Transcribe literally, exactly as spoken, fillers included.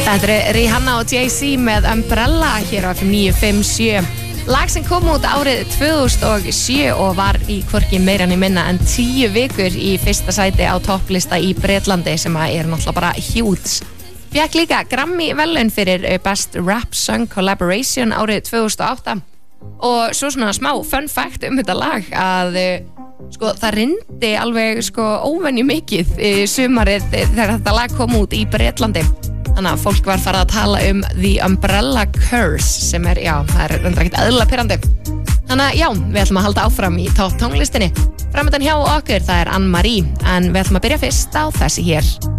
Þetta er Rihanna og Jay-Z með Umbrella hér á F M níu fimm sjö. Lag sem kom út árið tvö þúsund og sjö og var í hvorki meira en í minna en tíu vikur í fyrsta sæti á topplista í Bretlandi sem er náttúrulega bara huge. Fékk líka Grammy verðlaun fyrir Best Rap Song Collaboration árið tvö þúsund og átta. Og svo svona smá fun fact um þetta lag að sko það rindi alveg sko óvenju mikið í sumarið þegar þetta lag kom út í Bretlandi. Þannig að fólk var farið að tala um The Umbrella Curse sem er, já, það er reyndar ekkert eðlilega pirrandi. Þannig að já, við ætlum að halda áfram í topp tónlistinni. Framöndan hjá okkur, það er Anne Marie, en við ætlum að byrja fyrst á þessi hér.